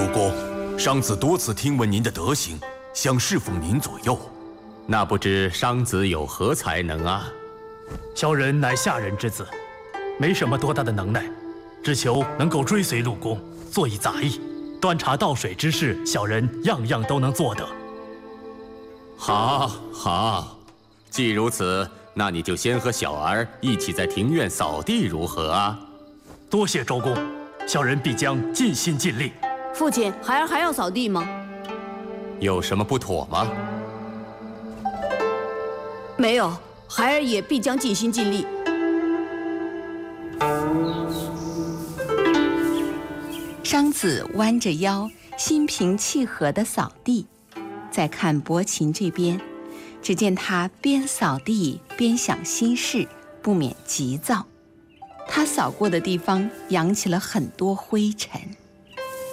公，商子多次听闻您的德行，想侍奉您左右。 那不知商子有何才能啊？ 小人乃下人之子，没什么多大的能耐，只求能够追随陆公，做一杂役，端茶倒水之事，小人样样都能做得。 好，好，既如此，那你就先和小儿一起在庭院扫地如何啊？ 多谢周公，小人必将尽心尽力。 父亲，孩儿还要扫地吗？ 有什么不妥吗？ 没有，孩儿也必将尽心尽力。 商子弯着腰，心平气和地扫地。再看伯禽这边，只见他边扫地边想心事，不免急躁。他扫过的地方扬起了很多灰尘。